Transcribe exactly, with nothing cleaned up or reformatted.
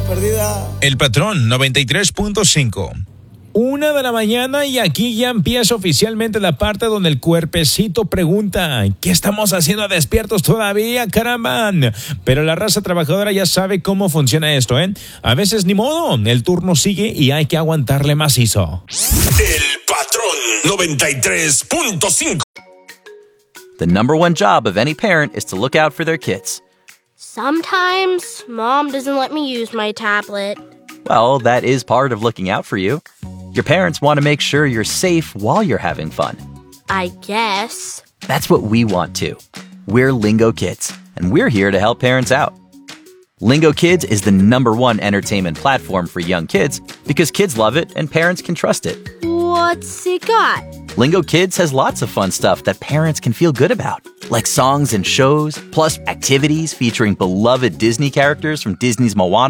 perdida. El Patrón noventa y tres punto cinco. Una de la mañana y aquí ya empieza oficialmente la parte donde el cuerpecito pregunta: ¿qué estamos haciendo despiertos todavía, caramba? Pero la raza trabajadora ya sabe cómo funciona esto, ¿eh? A veces ni modo, el turno sigue y hay que aguantarle macizo. El Patrón noventa y tres punto cinco. The number one job of any parent is to look out for their kids. Sometimes Mom doesn't let me use my tablet. Well, that is part of looking out for you. Your parents want to make sure you're safe while you're having fun. I guess. That's what we want too. We're Lingo Kids, and we're here to help parents out. Lingo Kids is the number one entertainment platform for young kids because kids love it and parents can trust it. What's it got? Lingo Kids has lots of fun stuff that parents can feel good about, like songs and shows, plus activities featuring beloved Disney characters from Disney's Moana